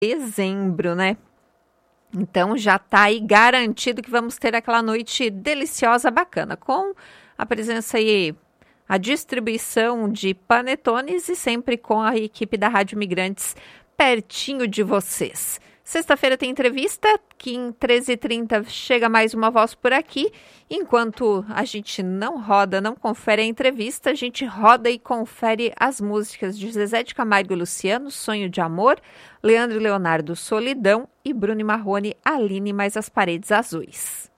dezembro, né? Então já tá aí garantido que vamos ter aquela noite deliciosa, bacana, com a presença aí, a distribuição de panetones e sempre com a equipe da Rádio Imigrantes pertinho de vocês. Sexta-feira tem entrevista, que em 13h30 chega mais uma voz por aqui. Enquanto a gente não roda, não confere a entrevista, a gente roda e confere as músicas de Zezé de Camargo e Luciano, Sonho de Amor, Leandro e Leonardo, Solidão e Bruno e Marrone, Aline mais as Paredes Azuis.